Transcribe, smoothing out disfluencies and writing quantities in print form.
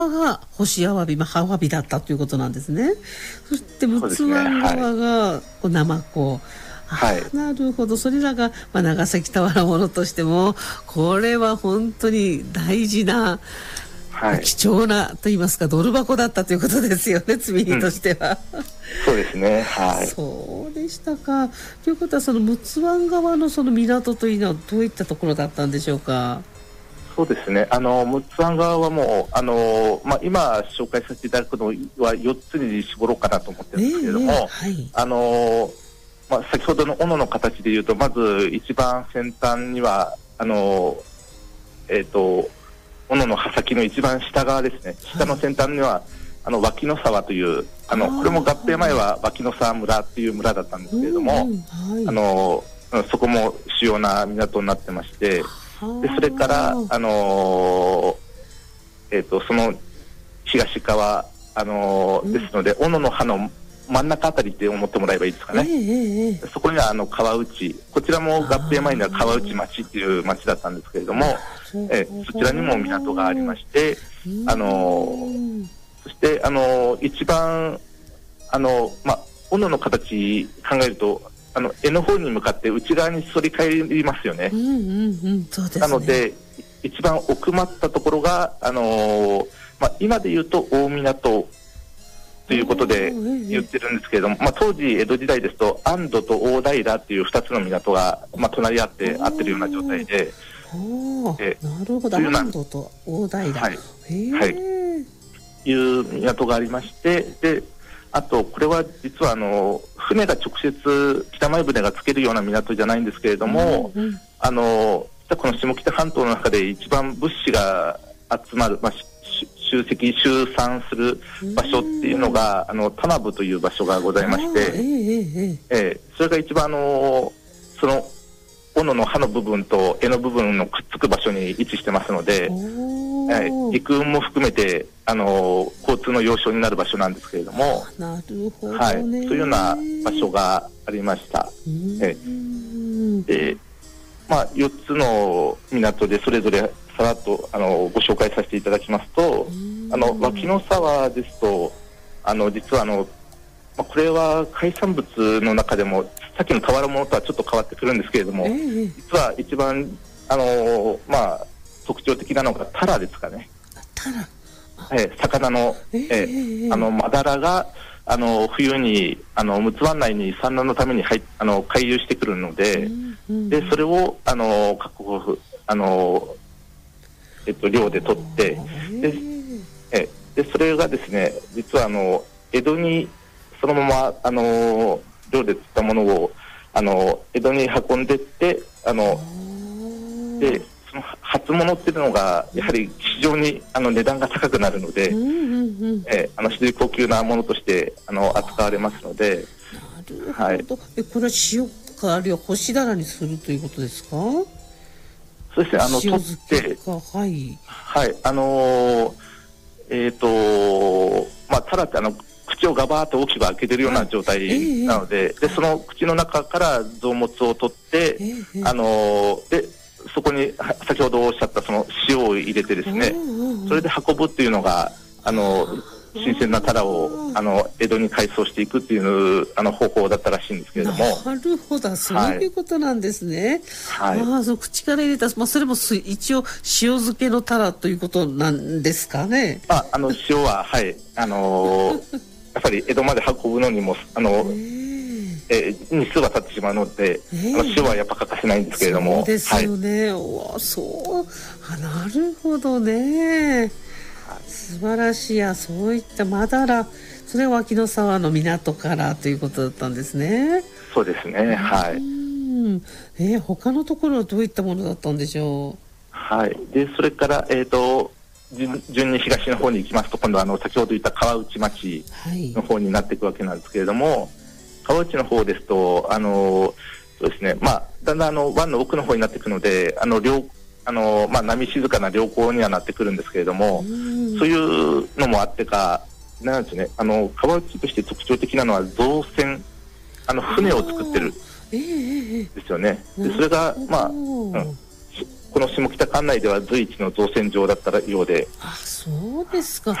が干しアワビ、ハワビだったということなんですね。そして陸奥湾側がナマコ、 はい、 なるほど。それらが、長崎俵物としてもこれは本当に大事な、貴重なと言いますかドル箱だったということですよね、積み荷としては、 そうですね、はい、 そうでしたか。ということはその陸奥湾側のその港というのはどういったところだったんでしょうか。 そうですね、陸奥湾側はもう今紹介させていただくのは4つに絞ろうかなと思ってるんですけれども、先ほどの斧の形でいうと、まず一番先端には斧の刃先の一番下側ですね、下の先端には脇野沢というこれも合併前は脇野沢村っていう村だったんですけれども、そこも主要な港になってまして、でそれからその東側ですので、斧の刃の真ん中あたりって思ってもらえばいいですかね、そこには川内、こちらも合併前には川内町っていう町だったんですけれども、そちらにも港がありまして、そして一番斧の形考えると柄の方に向かって内側に反り返りますよね。なので一番奥まったところが今で言うと大港ということで言ってるんですけれども、当時江戸時代ですと安堵と大平っていう2つの港が、隣り合って合ってるような状態で、 なるほど、安堵と大平、 いう港がありまして、であとこれは実は船が直接北前船がつけるような港じゃないんですけれども、この下北半島の中で一番物資が集まる、集散する場所っていうのが田名部という場所がございまして、それが一番その斧の刃の部分と柄の部分のくっつく場所に位置してますので、陸運も含めて交通の要衝になる場所なんですけれども、 なるほどね、 そういうような場所がありました。で4つの港でそれぞれさらっとご紹介させていただきますと、脇野沢ですと実はこれは海産物の中でもさっきの俵物とはちょっと変わってくるんですけれども、実は一番特徴的なのがタラですかね。魚のマダラが冬に陸奥湾内に産卵のために回遊してくるので、でそれを各国漁で取って、でそれがですね、実は江戸にそのまま漁で釣ったものを江戸に運んでってでその初物っていうのがやはり非常に値段が高くなるので、非常に高級なものとして扱われますので。 なるほど、これは塩かあるいは干しだらにするということですか。 そうですね、取ってタラって口をガバーッと大きく開けてるような状態なので、でその口の中から臓物を取って、でそこに先ほどおっしゃったその塩を入れてですね、それで運ぶっていうのが新鮮なタラを江戸に改装していくっていう方法だったらしいんですけれども。 なるほど、そういうことなんですね。その口から入れた、それも一応塩漬けのタラということなんですかね。 塩はやっぱり江戸まで運ぶのにも日数は経ってしまうので、塩はやっぱ欠かせないんですけれども。 そうですよね、なるほどね、素晴らしい。そういったマダラ、それは脇野沢の港からということだったんですね。 そうですね、 他のところはどういったものだったんでしょう。 でそれから順に東の方に行きますと、今度は先ほど言った川内町の方になっていくわけなんですけれども、川内の方ですとそうですね、だんだん湾の奥の方になっていくので波静かな良港にはなってくるんですけれども、そういうのもあってかなんですね、川内として特徴的なのは造船、船を作ってるですよね。でそれがこの下北管内では随一の造船場だったようで、 あ、そうですか。